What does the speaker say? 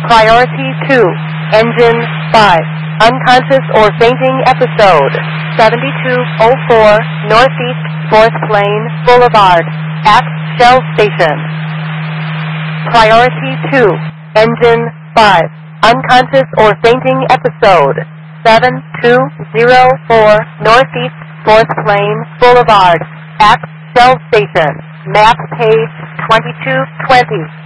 Priority 2, Engine 5, unconscious or fainting episode, 7204 Northeast 4th Lane Boulevard, at Shell Station. Priority 2, Engine 5, unconscious or fainting episode, 7204 Northeast 4th Lane Boulevard, at Shell Station. Map page 2220.